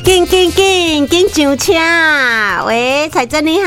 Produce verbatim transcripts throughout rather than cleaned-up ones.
紧紧紧紧上车！喂，彩珍你好。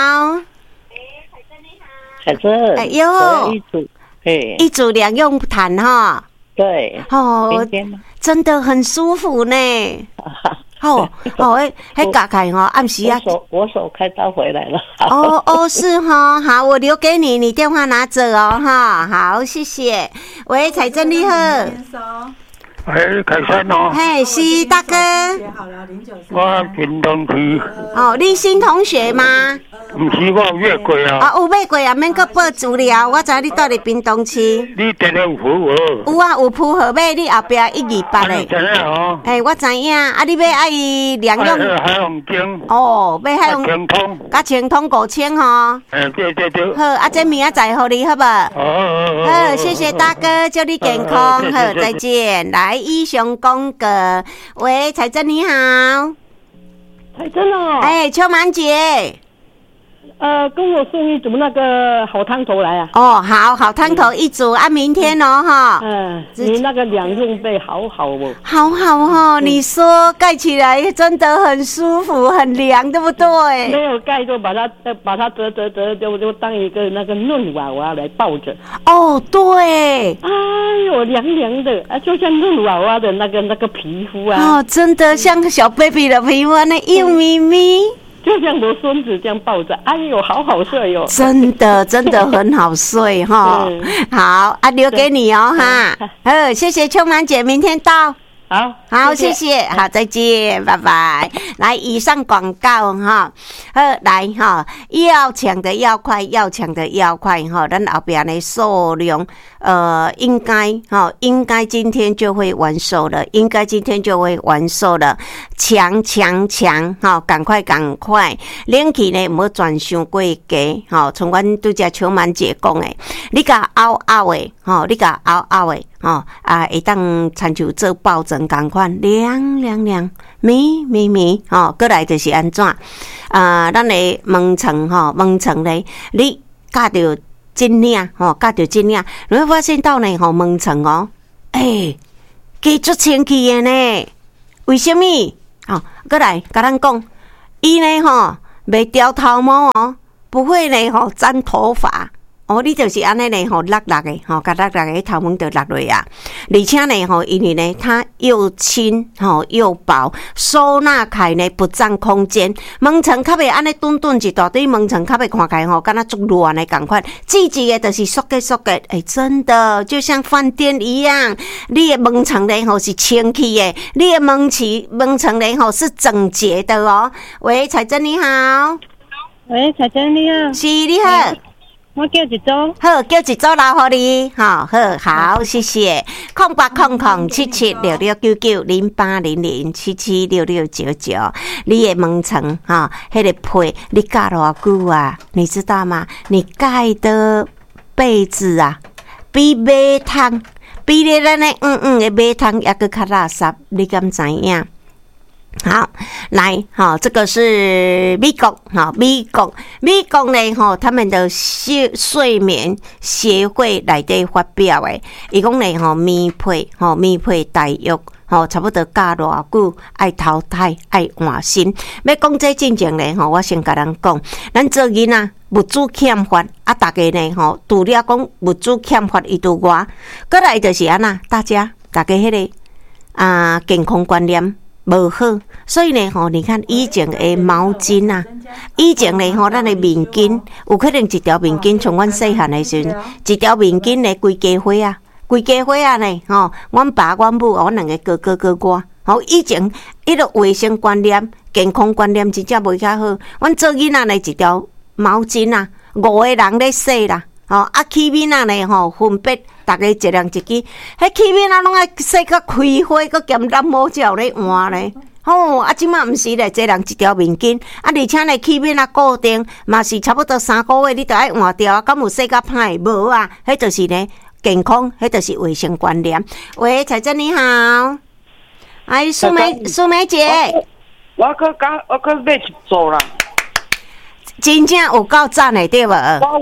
彩珍， 哎呦， 一组，哎， 一组两用毯哈。 对， 哦，真的很舒服呢。哦哦，哎，还嘎开哈，暗时啊， 我手我手开刀回来了。 哦哦，是哈，好，我留给你，你电话拿着哦，哈，好，谢谢。喂，彩珍你好。 哎，凯山哦， 嘿，是大哥。 我屏东区。 哦，你新同学吗？ 不是，我有月过啊。 啊，有买过啊，免搁报资料。我知你住伫屏东区。 你电话有符无？ 有啊，有符号码，你后壁一二八嘞。 知影哦。 哎，我知影，啊，你要爱两用。 海洋经。 哦，要海洋。 清通。 甲清通五千吼。 哎，对对对。 好，啊，这明仔载互你好不？ 哦哦哦。好，谢谢大哥，祝你健康。好，再见。来，以上讲个，喂，彩珍你好。 彩珍哦。 哎，秋满姐。 呃，跟我送一组那个好汤头来啊！ 哦，好好汤头一组、嗯、啊，明天哦哈。 嗯，你那个两用被好好哦， 好好哦，嗯、你说盖起来真的很舒服，很凉，对不对？ 没有盖就把它把它折折折，就就当一个那个嫩娃娃来抱着。 哦，对。 哎呦，凉凉的啊，就像嫩娃娃的那个那个皮肤啊。 哦，真的像小 baby 的皮肤那幼咪咪。嗯， 就像我孙子这样抱着，哎呦，好好睡哟、哦！ 真的，真的很好睡哈。好啊，留给你哦哈。好，谢谢秋满姐，明天到。 好， 好，谢谢，好，再见，拜拜。来，以上广告哈，好，来哈，要抢的要快，要抢的要快哈，咱后边的数量，呃，应该哈，应该今天就会完售了，应该今天就会完售了，抢抢抢哈，赶快赶快，冷气呢唔好转伤过低哈，像阮拄只秋满姐讲的，你甲拗拗的哈，你甲拗拗的。哦啊，会当参像做抱枕同款，凉凉凉，咪咪咪，哦，过来就是安怎啊？咱的门床吼，门床咧，你夹着针领吼，夹着针领，你会发现到呢吼，门床哦，诶、欸，加足清气的呢。为什么？哦，过来甲咱讲，伊呢吼，袂掉头毛哦，不会呢吼粘头发。哦，你就是安尼呢，吼落落的，吼，甲落落的头毛就落落啊。而且呢，吼，因为呢，它又轻，吼又薄，收纳开呢不占空间。门床较袂安尼顿顿一大堆，门床较袂看开吼，敢若足乱的共款。季节的就是缩结缩结，哎，真的就像饭店一样，你的门床呢吼是清气的，你的门起门床呢吼是整洁的哦。喂，彩珍你好。 喂，彩珍你好。 是你好。 我叫一组， 好，叫一组留互你，好好好，谢谢。空八空空七七六六九九零八零零七七六六九九，你的门床哈，迄个被你盖偌久啊？你知道吗？你盖的被子啊，比马桶，比咧咱咧嗯嗯的马桶还阁较垃圾，你敢知影？好，来，好，这个是美国，好，美国，美国呢，哈，他们的睡睡眠协会内底发表的，伊讲呢，吼，棉被，吼，棉被大约，吼，差不多加偌久，爱淘汰，爱换新。要讲这进前呢，吼，我先甲咱讲，咱做囡仔物资欠缺，啊，大家呢，吼，除了讲物资欠缺以除外，过来就是安那，大家，大家迄个啊，健康观念。无好，所以呢，吼，你看以前的毛巾啊，以前呢，吼，咱的面巾，有可能一条面巾，从阮细汉的时阵，一条面巾呢，规家伙啊，规家伙啊呢，吼，阮爸、阮母，阮两个哥哥哥我，吼，以前迄个卫生观念、健康观念真正袂较好。阮做囡仔呢，一条毛巾啊，五个人咧洗啦。吼、哦、啊，起面啊呢吼，分别大家一人一支，迄起面啊拢爱洗个开花，个咸淡毛照咧换咧。吼、哦、啊，即马毋是咧，一人一条面巾，啊，而且呢起面啊固定，嘛是差不多三个月，你着爱换掉啊。敢有洗甲歹？无啊，迄就是呢健康，迄就是卫生观念。喂，彩珍你好，哎，苏梅苏梅姐， 我去讲，我去买一组啦。 真正有够赞的，对无？ 我我啊，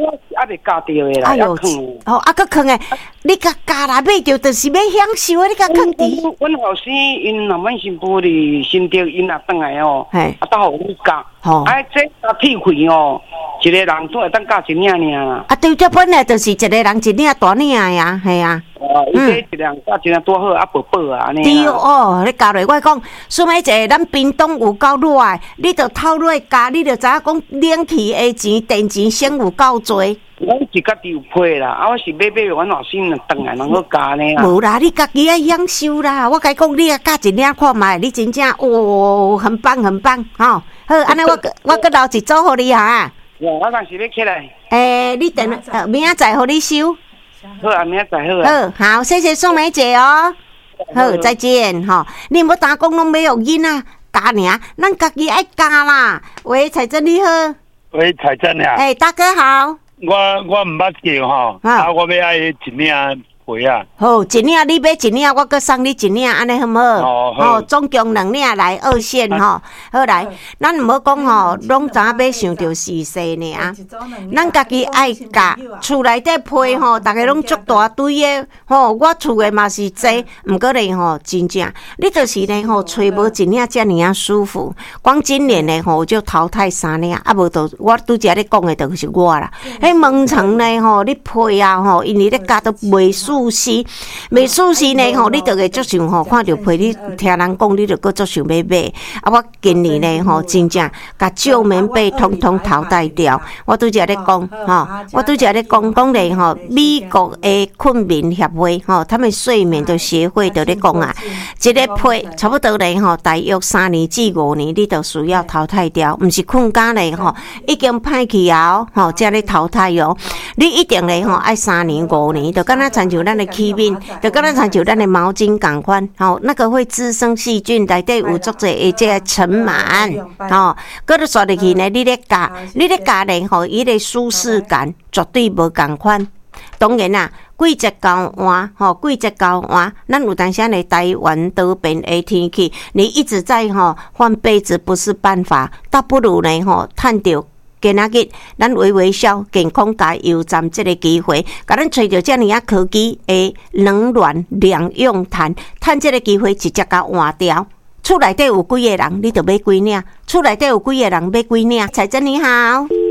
还未加着的啦， 哎呦还藏的。 哦，啊，搁藏诶，你甲家来买着，就是要享受诶，你甲藏伫。 阮后生因若阮新妇伫新竹，因若转来哦， 嘿啊，倒互阮加。 吼哎，这加铁气哦，一个人都会当加一领尔啦。 啊，对，这本来就是一个人一领大领呀，系啊。 哦，伊这一人加一领多好，啊，薄薄啊，安尼对啦。 哦，你教落我讲，苏美姐，咱冰冻有够热的，你着透热加，你着知影讲冷气的钱、电钱先有够多。 阮是家己有配啦，啊，我是买买阮后生转来能够加呢啦。 无啦，你家己爱享受啦。我甲你讲，你啊加一领看卖，你真正哦，很棒很棒，吼、哦。好，安尼我我搁留一组互你哈。 我当时要起来。 诶、欸，你等呃明仔载互你收。 好啊，明仔载好啊。 好，好，谢谢宋梅姐哦。好，再见哈、哦。你无打工拢没有囡仔加尔，咱家己爱加啦。喂，彩珍你好。 喂，彩珍呀。 哎、欸，大哥好。 我我唔捌叫吼，啊，我要爱一领陪啊。 好，一领你买一领，我搁送你一领，安尼好唔好？ 哦，好。 哦，总共两领来二线吼。好来，咱唔好讲吼，拢知影要想着是细尔。咱家己爱加，厝内底配吼，大家拢足大堆的吼。我厝的嘛是济，毋过咧吼，真正你就是咧吼，揣无一领遮尔啊舒服。光今年咧吼就淘汰三领，啊无就我拄则咧讲的就是我啦。迄门床咧吼，你配啊吼，因为咧加都袂舒适，袂舒适呢吼，你就会足想吼，看着配你听人讲，你就搁足想要买。啊，我今年呢吼，真正甲旧棉被统统淘汰掉。我拄则咧讲吼，我拄则咧讲讲咧吼，美国的困眠协会吼，他们睡眠的协会就咧讲啊，一个被差不多咧吼，大约三年至五年，你就需要淘汰掉，毋是困觉咧吼，已經歹去啊吼，才咧淘汰哦。你一定咧吼，愛三年五年，就敢若親像咱的器皿，就敢若親像咱的毛巾共款，吼，那個會滋生細菌，內底有足濟的這個塵蟎，吼，擱著刷入去呢，你咧加，你咧加咧吼，伊個舒適感絕對無共款。當然啦，季節交換，吼，季節交換，咱有當時咧台灣多變的天氣，你一直在吼換被子不是辦法，倒不如呢吼趁着今仔日咱微微笑健康加油站這個機會，甲咱找着這樣啊科技的冷暖兩用毯，趁這個機會直接甲換掉。厝內底有幾個人，你就買幾領；厝內底有幾個人買幾領。彩珍你好。